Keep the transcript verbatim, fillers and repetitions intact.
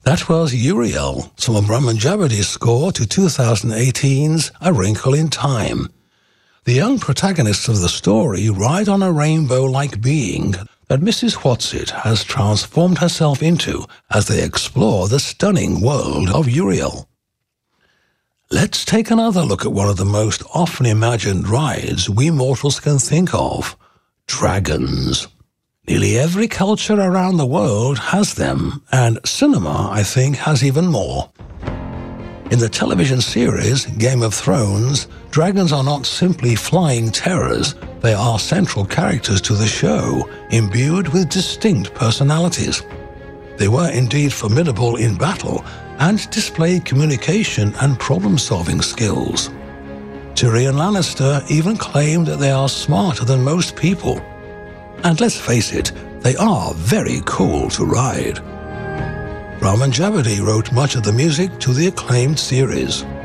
That was Uriel, some of Raman Djawadi's score to two thousand eighteen's A Wrinkle in Time. The young protagonists of the story ride on a rainbow-like being that Missus Whatsit has transformed herself into as they explore the stunning world of Uriel. Let's take another look at one of the most often imagined rides we mortals can think of: dragons. Nearly every culture around the world has them, and cinema, I think, has even more. In the television series Game of Thrones, dragons are not simply flying terrors, they are central characters to the show, imbued with distinct personalities. They were indeed formidable in battle and displayed communication and problem-solving skills. Tyrion Lannister even claimed that they are smarter than most people. And let's face it, they are very cool to ride. Raman Djawadi wrote much of the music to the acclaimed series.